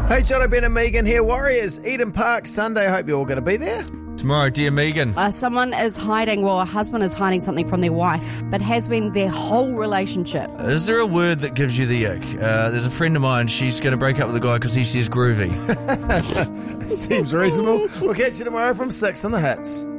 Hey, Jono, Ben and Megan here. Warriors, Eden Park, Sunday. Hope you're all going to be there. Tomorrow, dear Megan. Someone is hiding, a husband is hiding something from their wife, but has been their whole relationship. Is there a word that gives you the ick? There's a friend of mine, she's going to break up with a guy because he says groovy. Seems reasonable. We'll catch you tomorrow from 6 on the Hits.